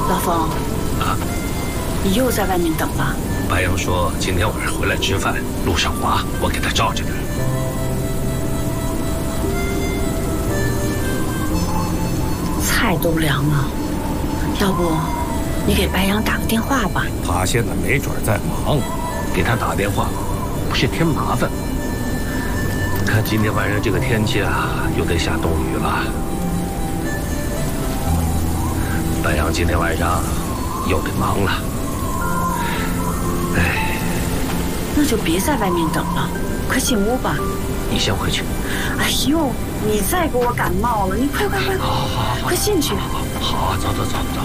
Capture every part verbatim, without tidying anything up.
老冯， 啊， 你又在外面等了？ 白杨说今天晚上回来吃饭，路上滑，我给他照着点。 菜都凉了，要不你给白杨打个电话吧？ 他现在没准在忙， 给他打电话不是添麻烦。看今天晚上这个天气啊，又得下冬雨了。白杨今天晚上又得忙了。哎， 那就别在外面等了，快进屋吧。 你先回去。 哎呦，你再给我感冒了，你快快快， 好好好， 快进去。 好，走走走走。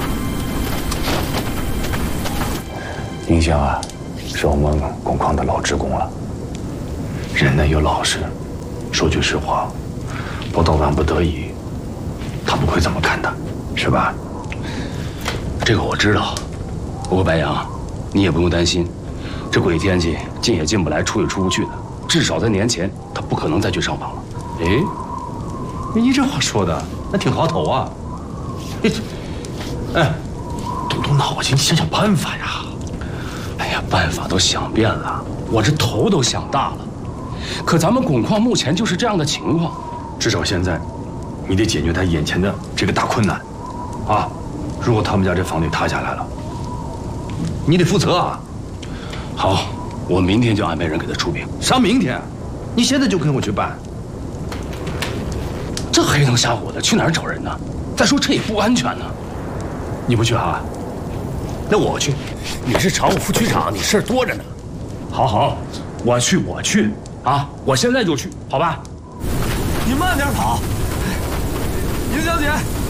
丁香啊，是我们工矿的老职工了，人呢又老实，说句实话，不到万不得已，他不会这么看的，是吧？ 这个我知道，不过白杨，你也不用担心，这鬼天气进也进不来，出也出不去的，至少在年前他不可能再去上访了。 哎，你这话说的那挺好头啊！哎，动动脑筋，想想办法呀！ 哎呀，办法都想遍了，我这头都想大了。可咱们汞矿目前就是这样的情况， 至少现在，你得解决他眼前的这个大困难，啊！如果他们家这房得塌下来了，你得负责啊！ 好，我明天就安排人给他出兵。 啥明天？你现在就跟我去办。 这黑灯瞎火的，去哪儿找人呢？再说这也不安全呢。 你不去啊？那我去。 你是常务副局长，你事儿多着呢。 好好，我去，我去啊！我现在就去，好吧？ 你慢点跑，宁小姐。